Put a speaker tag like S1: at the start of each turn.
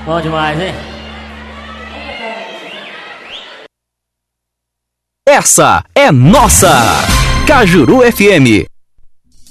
S1: Bom demais, hein?
S2: Essa é nossa Cajuru FM.